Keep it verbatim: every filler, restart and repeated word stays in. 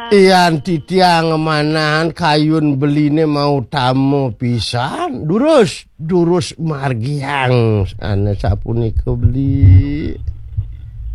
Iyan titiang manahan kayun beline mau tamu pisan. Durus, durus margiang. Ana sapunika beli.